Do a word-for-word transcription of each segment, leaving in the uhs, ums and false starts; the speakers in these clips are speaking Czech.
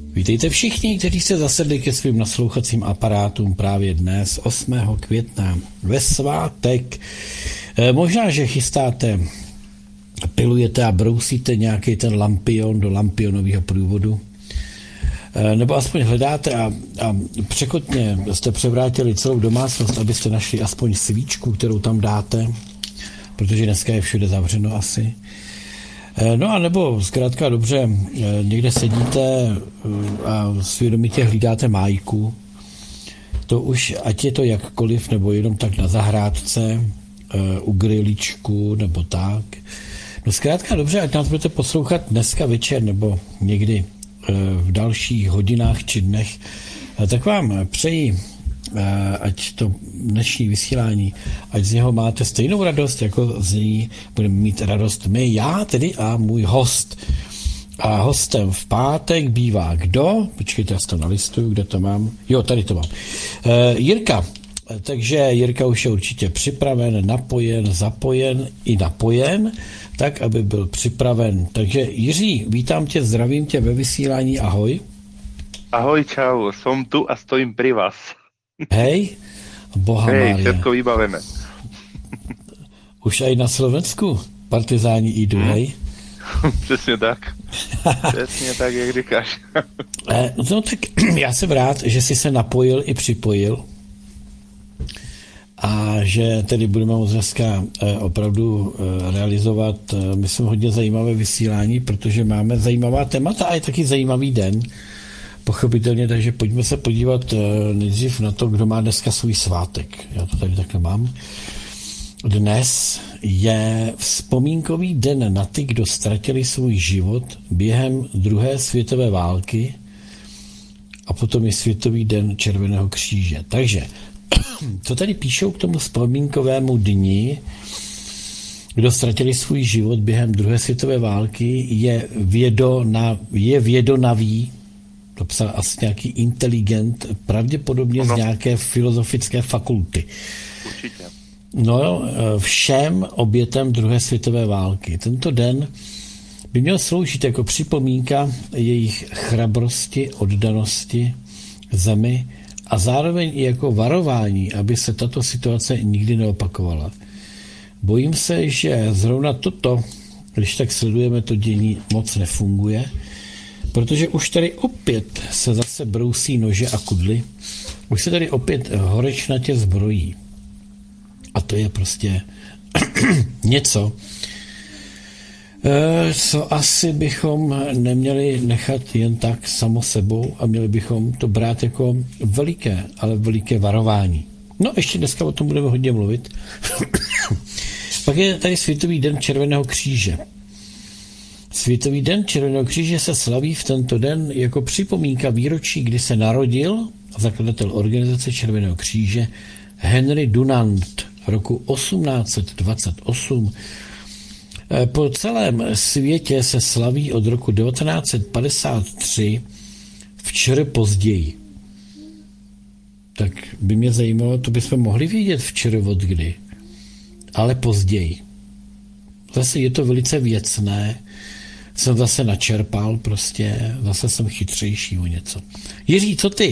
Vítejte všichni, kteří se zasedli ke svým naslouchacím aparátům právě dnes, osmého května, ve svátek. E, možná, že chystáte, pilujete a brousíte nějaký ten lampion do lampionového průvodu, e, nebo aspoň hledáte a, a překotně jste převrátili celou domácnost, abyste našli aspoň svíčku, kterou tam dáte, protože dneska je všude zavřeno asi. No a nebo zkrátka dobře, někde sedíte a svědomitě hlídáte májku, to už, ať je to jakkoliv, nebo jenom tak na zahrádce, u griličku, nebo tak. No zkrátka dobře, ať nás budete poslouchat dneska večer, nebo někdy v dalších hodinách či dnech, tak vám přeji, ať to dnešní vysílání, ať z něho máte stejnou radost, jako z ní budeme mít radost my, já tedy a můj host. A hostem v pátek bývá kdo? Počkejte, já si to nalistuju, kde to mám? Jo, tady to mám. E, Jirka. Takže Jirka už je určitě připraven, napojen, zapojen i napojen, tak, aby byl připraven. Takže Jiří, vítám tě, zdravím tě ve vysílání, ahoj. Ahoj, čau, som tu a stojím pri vás. Hej, boha Hej, Mária. všetko vybavené. Už aj na Slovensku partizáni idú, hmm. hej? Přesně tak. Přesně tak, jak říkáš. No tak já jsem rád, že jsi se napojil i připojil a že tedy budeme moct dneska opravdu realizovat, myslím, hodně zajímavé vysílání, protože máme zajímavá témata a je taky zajímavý den. Pochopitelně, takže pojďme se podívat nejdřív na to, kdo má dneska svůj svátek. Já to tady takhle mám. Dnes je vzpomínkový den na ty, kdo ztratili svůj život během druhé světové války a potom je Světový den Červeného kříže. Takže, co tady píšou k tomu vzpomínkovému dni, kdo ztratili svůj život během druhé světové války, je, vědo na, je vědonaví, to psal asi nějaký inteligent, pravděpodobně no. z nějaké filozofické fakulty. Určitě. No, všem obětem druhé světové války. Tento den by měl sloužit jako připomínka jejich chrabrosti, oddanosti zemi a zároveň i jako varování, aby se tato situace nikdy neopakovala. Bojím se, že zrovna toto, když tak sledujeme to dění, moc nefunguje, protože už tady opět se zase brousí nože a kudly, už se tady opět horečnatě zbrojí. A to je prostě něco, co asi bychom neměli nechat jen tak samo sebou a měli bychom to brát jako veliké, ale veliké varování. No ještě dneska o tom budeme hodně mluvit. Pak je tady Světový den Červeného kříže. Světový den Červeného kříže se slaví v tento den jako připomínka výročí, kdy se narodil zakladatel organizace Červeného kříže Henry Dunant roku osmnáct set dvacet osm. Po celém světě se slaví od roku devatenáct set padesát tři, včera později. Tak by mě zajímalo, to bychom mohli vědět včera od kdy, ale později. Zase je to velice věcné, jsem zase načerpal prostě, zase jsem chytřejší o něco. Jiří, co ty?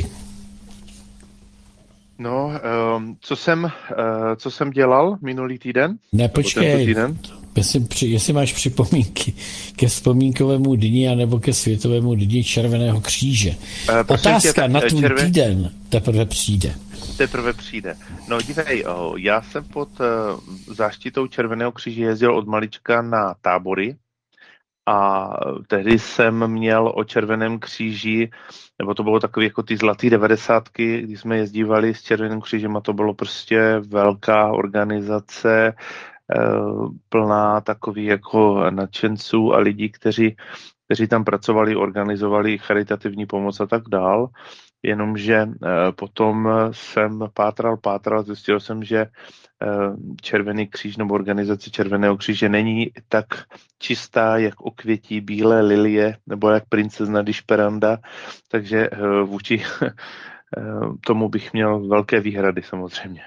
No, um, co jsem, uh, co jsem dělal minulý týden? Ne, počkej, týden? Jestli, jestli máš připomínky ke vzpomínkovému dni anebo ke Světovému dni Červeného kříže. Uh, Otázka tě, na tvůj červen... týden teprve přijde. Teprve přijde. No dívej, oh, já jsem pod uh, záštitou Červeného kříže jezdil od malička na tábory a tehdy jsem měl o Červeném kříži, nebo to bylo takové jako ty zlatý devadesátky, kdy jsme jezdívali s Červeným křížem a to bylo prostě velká organizace, plná takových jako nadšenců a lidí, kteří, kteří tam pracovali, organizovali charitativní pomoc a tak dál. Jenomže potom jsem pátral, pátral, zjistil jsem, že Červený kříž nebo organizace Červeného kříže není tak čistá, jak okvětí bílé lilie nebo jak princezna Dišperanda, takže vůči tomu bych měl velké výhrady samozřejmě.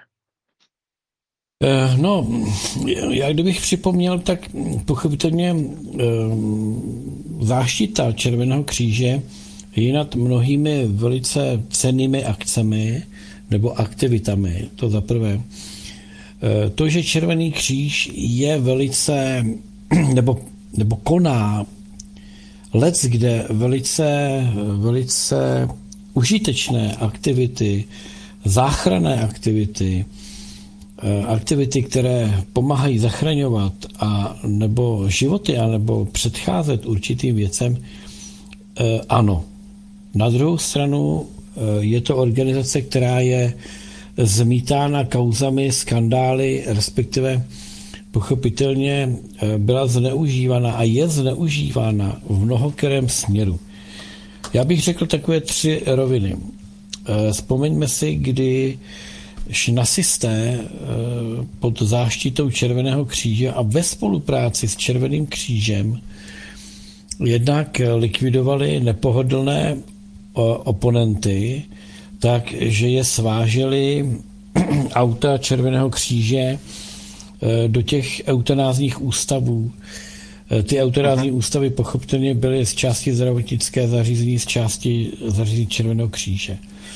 No, já kdybych připomněl, tak pochopitelně záštita Červeného kříže i nad mnohými velice cennými akcemi nebo aktivitami. To za prvé. To, že Červený kříž je velice, nebo, nebo koná lec, kde velice, velice užitečné aktivity, záchranné aktivity, aktivity, které pomáhají zachraňovat a nebo životy, a nebo předcházet určitým věcem, ano. Na druhou stranu je to organizace, která je zmítána kauzami, skandály, respektive pochopitelně byla zneužívána a je zneužívána v mnohokerém směru. Já bych řekl takové tři roviny. Vzpomeňme si, kdy nacisté pod záštitou Červeného kříže a ve spolupráci s Červeným křížem jednak likvidovali nepohodlné oponenty, tak, že je sváželi auta Červeného kříže do těch eutanázních ústavů. Ty eutanázní ústavy pochopitelně byly z části zdravotnické zařízení, z části zařízení Červeného kříže.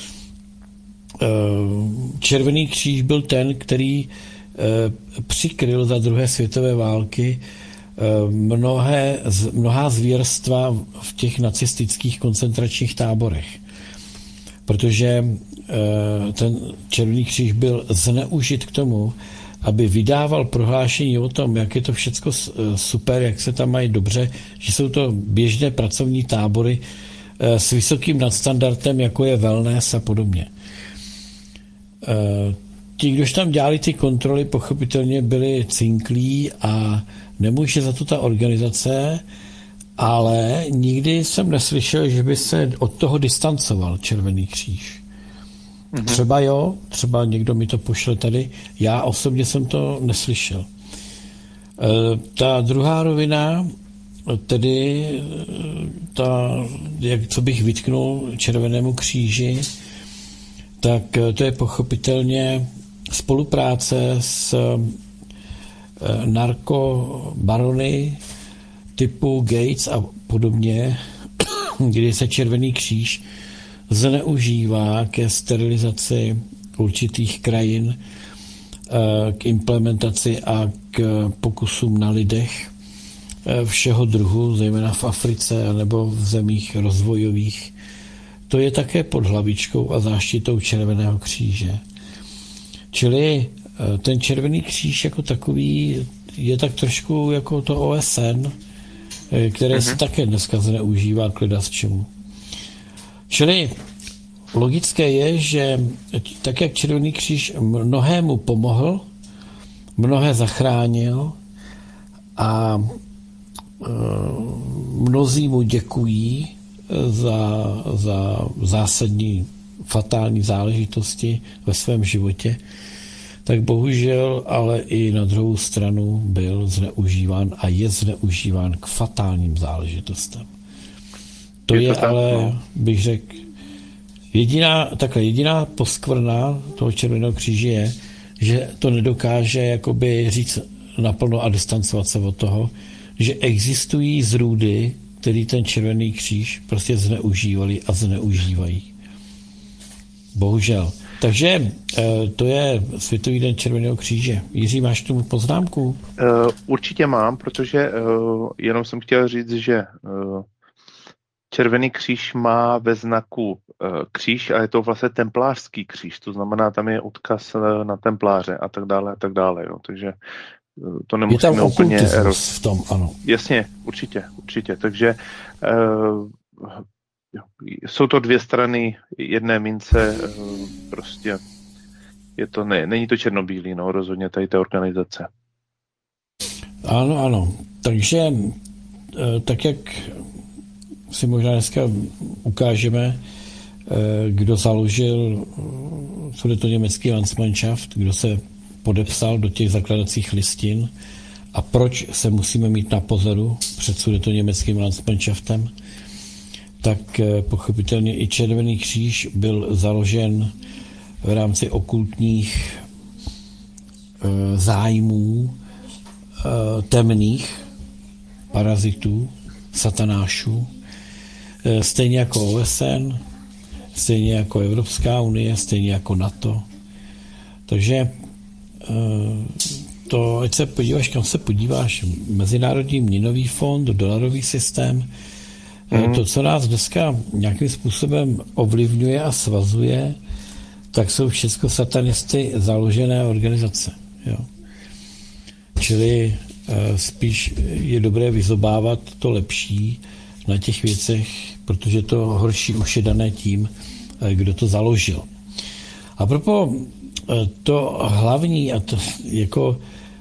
Červený kříž byl ten, který přikryl za druhé světové války mnohé, mnohá zvěrstva v těch nacistických koncentračních táborech. Protože ten Červený kříž byl zneužit k tomu, aby vydával prohlášení o tom, jak je to všecko super, jak se tam mají dobře, že jsou to běžné pracovní tábory s vysokým nadstandardem, jako je wellness a podobně. Ti, kdož tam dělali ty kontroly, pochopitelně byli cinklí a nemůže za to ta organizace, ale nikdy jsem neslyšel, že by se od toho distancoval Červený kříž. Mm-hmm. Třeba jo, třeba někdo mi to pošle tady, já osobně jsem to neslyšel. E, ta druhá rovina, tedy ta, jak, co bych vytknul Červenému kříži, tak to je pochopitelně spolupráce s narkobarony typu Gates a podobně, kdy se Červený kříž zneužívá ke sterilizaci určitých krajin, k implementaci a k pokusům na lidech všeho druhu, zejména v Africe nebo v zemích rozvojových. To je také pod hlavičkou a záštitou Červeného kříže. Čili ten Červený kříž jako takový je tak trošku jako to O S N, které se také dneska zneužívá k lidasčemu. Čili logické je, že tak, jak Červený kříž mnohému pomohl, mnohé zachránil a mnozí mu děkují za, za zásadní fatální záležitosti ve svém životě, tak bohužel ale i na druhou stranu byl zneužíván a je zneužíván k fatálním záležitostem. To je, je to ale, tak, no. bych řekl, jediná, takhle, jediná poskvrna toho Červeného kříže je, že to nedokáže jakoby říct naplno a distancovat se od toho, že existují zrůdy, který ten Červený kříž prostě zneužívali a zneužívají. Bohužel. Takže to je Světový den Červeného kříže. Jiří, máš tomu poznámku? Uh, určitě mám, protože uh, jenom jsem chtěl říct, že uh, Červený kříž má ve znaku uh, kříž a je to vlastně templářský kříž, to znamená, tam je odkaz uh, na templáře a tak dále a tak dále. Jo. Takže uh, to nemusíme je tam úplně... roz... v tom, ano. Jasně, určitě, určitě. Takže uh, jsou to dvě strany jedné mince, prostě je to, ne, není to černobílý, no, rozhodně tady té organizace. Ano, ano. Takže tak, jak si možná dneska ukážeme, kdo založil sudetoněmecký Landsmannschaft, kdo se podepsal do těch zakladacích listin a proč se musíme mít na pozoru před sudetoněmeckým Landsmannschaftem, tak pochopitelně i Červený kříž byl založen v rámci okultních e, zájmů e, temných parazitů, satanášů, stejně jako O S N, stejně jako Evropská unie, stejně jako NATO. Takže to, ať se podíváš, kam se podíváš, Mezinárodní měnový fond, dolarový systém, mm. to, co nás dneska nějakým způsobem ovlivňuje a svazuje, tak jsou všechno satanisty založené organizace. Jo. Čili spíš je dobré vyzobávat to lepší na těch věcech, protože to horší už je dané tím, kdo to založil. A proto to hlavní, a to jako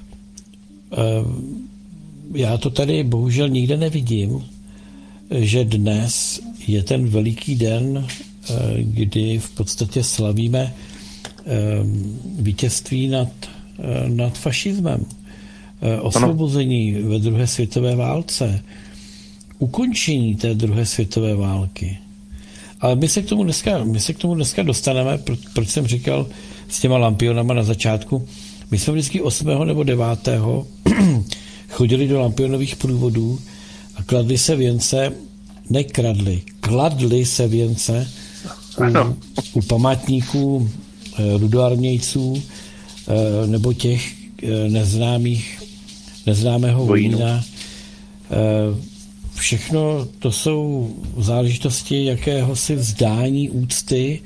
já to tady bohužel nikde nevidím, že dnes je ten veliký den, kdy v podstatě slavíme vítězství nad, nad fašismem, osvobození ve druhé světové válce, ukončení té druhé světové války. Ale my se k tomu dneska, my se k tomu dneska dostaneme, proč jsem říkal s těma lampionama na začátku. My jsme vždycky osmého nebo devátého chodili do lampionových průvodů a kladli se věnce, nekradli, kladli se věnce u, u památníků rudoarmějců nebo těch neznámých, neznámého vojína. Všechno to jsou záležitosti jakéhosi vzdání úcty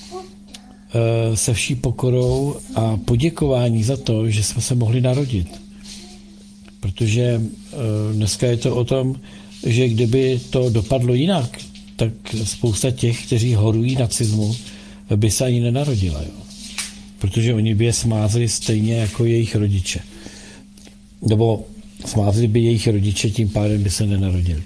se vší pokorou a poděkování za to, že jsme se mohli narodit. Protože dneska je to o tom, že kdyby to dopadlo jinak, tak spousta těch, kteří horují nacismu, by se ani nenarodila. Jo. Protože oni by je smázli stejně jako jejich rodiče. Nebo smázli by jejich rodiče, tím pádem by se nenarodili.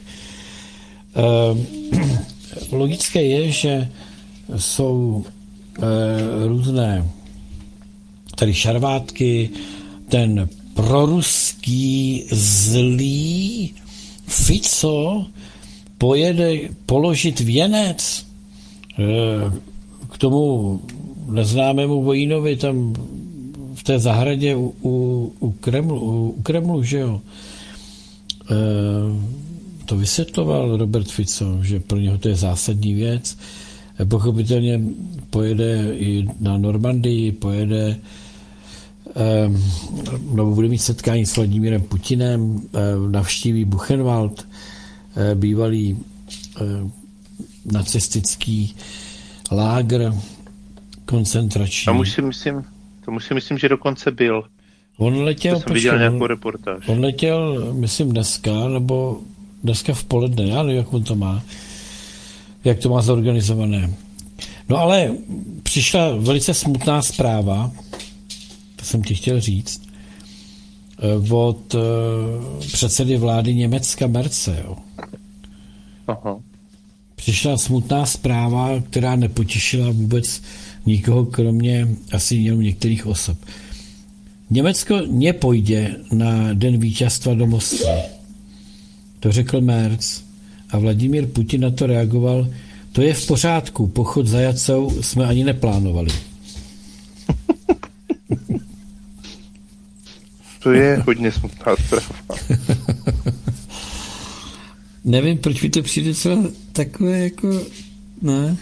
E, logické je, že jsou e, různé tady šarvátky, ten proruský zlý Fico pojede položit věnec e, k tomu neznámému vojínovi tam v té zahradě u, u, u, Kremlu, u, u Kremlu, že jo. E, to vysvětloval Robert Fico, že pro něho to je zásadní věc. E, pochopitelně pojede i na Normandii, pojede e, nebo bude mít setkání s Vladimírem Putinem, e, navštíví Buchenwald, e, bývalý e, nacistický lágr koncentrační. Tam už si myslím, tomu si myslím, že dokonce byl. On letěl, to jsem viděl nějakou reportáž. On letěl, myslím, dneska, nebo dneska v poledne, já nevím, jak on to má, jak to má zorganizované. No ale přišla velice smutná zpráva, to jsem ti chtěl říct, od předsedy vlády Německa Merce. Jo. Aha. Přišla smutná zpráva, která nepotěšila vůbec nikoho, kromě asi jenom některých osob. Německo nepojde na den vítězstva do Moskvy. To řekl Merz a Vladimír Putin na to reagoval, to je v pořádku, pochod za Jacou jsme ani neplánovali. To je hodně smutná zpráva. Nevím, proč mi to přijde celé takové jako, ne,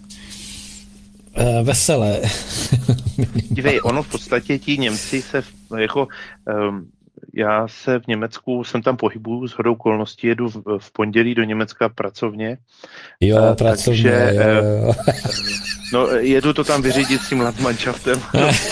veselé. Dívej, ono v podstatě ti Němci se, jako, um, já se v Německu, jsem tam pohybuju, shodou okolností jedu v, v pondělí do Německa pracovně. Jo, uh, pracovně, takže, jo, jo. No, jedu to tam vyřídit s tím Landmannschaftem.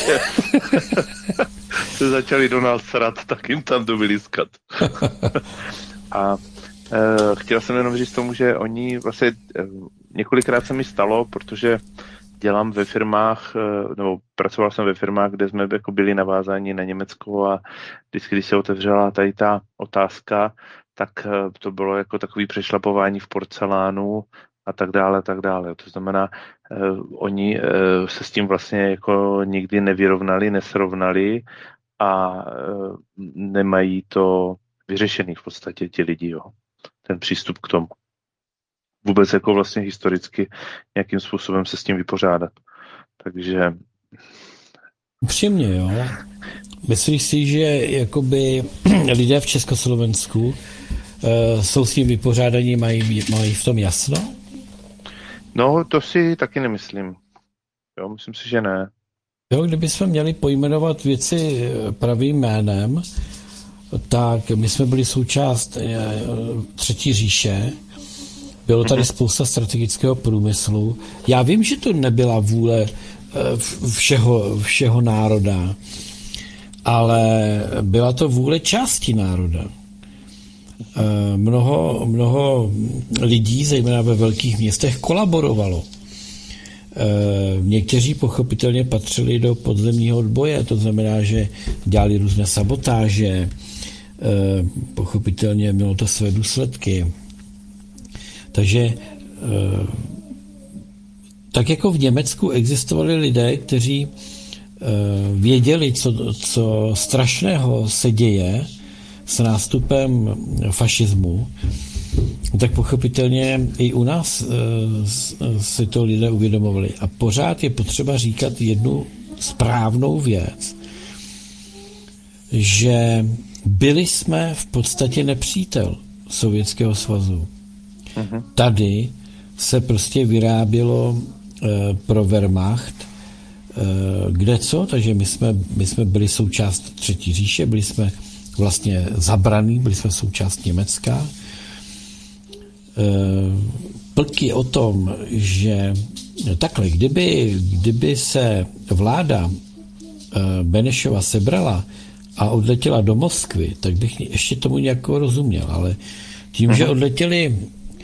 Se začali do nás srat, tak jim tam jdu vylískat. A uh, chtěl jsem jenom říct tomu, že oni vlastně uh, několikrát se mi stalo, protože dělám ve firmách, nebo pracoval jsem ve firmách, kde jsme jako byli navázáni na Německo a vždycky, když se otevřela tady ta otázka, tak to bylo jako takový přešlapování v porcelánu a tak dále, tak dále. To znamená, eh, oni eh, se s tím vlastně jako nikdy nevyrovnali, nesrovnali a eh, nemají to vyřešený v podstatě ti lidi, jo. Ten přístup k tomu. Vůbec jako vlastně historicky nějakým způsobem se s tím vypořádat. Takže... Upřímně, jo. Myslíš si, že jakoby lidé v Československu jsou s tím vypořádaní, mají, mají v tom jasno? No, to si taky nemyslím. Jo, myslím si, že ne. Jo, kdybychom měli pojmenovat věci pravým jménem, tak my jsme byli součást Třetí říše, bylo tady spousta strategického průmyslu. Já vím, že to nebyla vůle všeho, všeho národa, ale byla to vůle části národa. Mnoho, mnoho lidí, zejména ve velkých městech, kolaborovalo. Někteří pochopitelně patřili do podzemního odboje, to znamená, že dělali různé sabotáže, pochopitelně mělo to své důsledky. Takže tak jako v Německu existovali lidé, kteří věděli, co, co strašného se děje s nástupem fašismu, tak pochopitelně i u nás si to lidé uvědomovali. A pořád je potřeba říkat jednu správnou věc, že byli jsme v podstatě nepřítel Sovětského svazu. Uh-huh. Tady se prostě vyrábělo e, pro Wehrmacht e, kde co, takže my jsme, my jsme byli součást Třetí říše, byli jsme vlastně zabraný, byli jsme součást Německa. E, plky o tom, že takhle, kdyby, kdyby se vláda e, Benešova sebrala a odletěla do Moskvy, tak bych ještě tomu nějak rozuměl, ale tím, že odletěli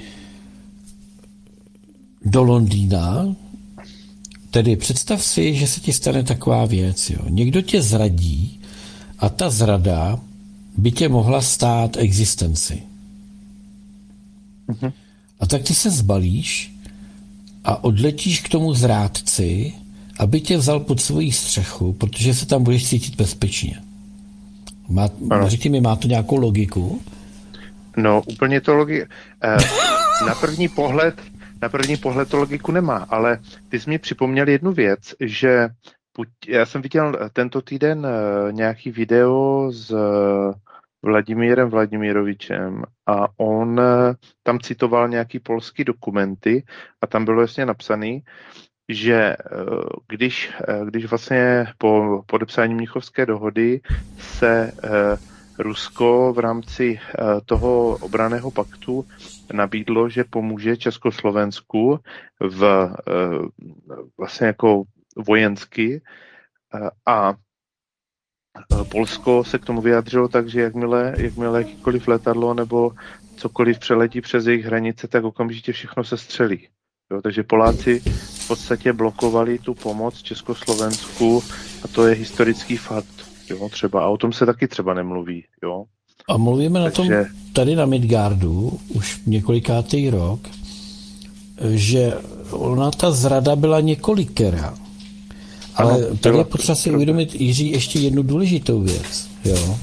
do Londýna, tedy představ si, že se ti stane taková věc. Jo. Někdo tě zradí a ta zrada by tě mohla stát existenci. Uh-huh. A tak ty se zbalíš a odletíš k tomu zrádci, aby tě vzal pod svoji střechu, protože se tam budeš cítit bezpečně. Má, řekni mi, má to nějakou logiku? No, úplně to logiku. Eh, na první pohled Na první pohled to logiku nemá, ale ty jsi mi připomněl jednu věc, že já jsem viděl tento týden nějaký video s Vladimírem Vladimirovičem a on tam citoval nějaký polský dokumenty a tam bylo jasně napsaný, že když, když vlastně po podepsání Mnichovské dohody se Rusko v rámci toho obranného paktu nabídlo, že pomůže Československu v vlastně jako vojensky a Polsko se k tomu vyjádřilo tak, že jakmile, jakmile jakýkoliv letadlo nebo cokoliv přeletí přes jejich hranice, tak okamžitě všechno se střelí. Jo, takže Poláci v podstatě blokovali tu pomoc Československu a to je historický fakt. Jo, třeba, a o tom se taky třeba nemluví. Jo. A mluvíme Takže... na tom tady na Midgardu už několikátý rok, že ona ta zrada byla několikera. Ale ano, tady je potřeba si uvědomit, Jiří, ještě jednu důležitou věc. Jo.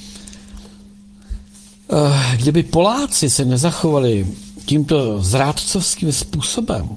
Kdyby Poláci se nezachovali tímto zrádcovským způsobem,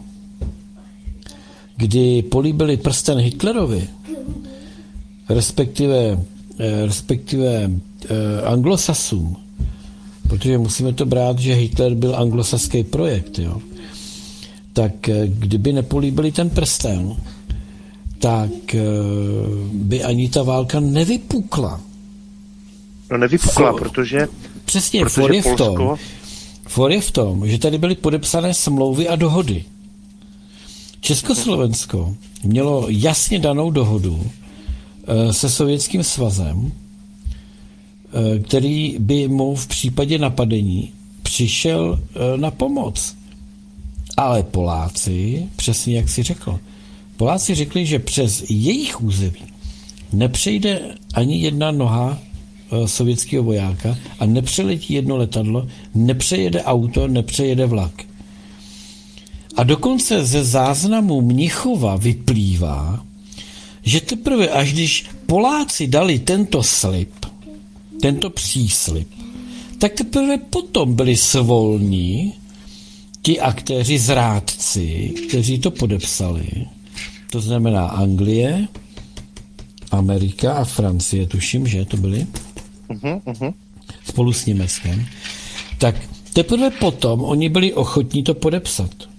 kdy políbili prsten Hitlerovi, respektive, respektive anglosasům, protože musíme to brát, že Hitler byl anglosaský projekt, jo. Tak kdyby nepolíbili ten prsten, tak by ani ta válka nevypukla. No nevypukla, for, protože... Přesně, protože for je, Polsko... v tom, for je v tom, že tady byly podepsané smlouvy a dohody. Československo mělo jasně danou dohodu se Sovětským svazem, který by mu v případě napadení přišel na pomoc. Ale Poláci, přesně jak si řekl, Poláci řekli, že přes jejich území nepřejde ani jedna noha sovětského vojáka a nepřeletí jedno letadlo, nepřejede auto, nepřejede vlak. A dokonce ze záznamu Mnichova vyplývá, že teprve až když Poláci dali tento slib, tento příslib, tak teprve potom byli svolní ti aktéři zrádci, kteří to podepsali. To znamená Anglie, Amerika a Francie, tuším, že to byli, uh-huh, uh-huh. spolu s Německem. tak teprve potom oni byli ochotní to podepsat.